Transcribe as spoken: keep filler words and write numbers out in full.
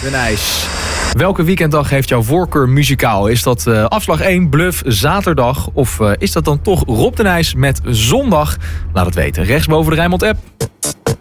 de Nijs. Welke weekenddag heeft jouw voorkeur muzikaal? Is dat uh, afslag één, Bluff, zaterdag? Of uh, is dat dan toch Rob de Nijs met zondag? Laat het weten, rechtsboven de Rijnmond app.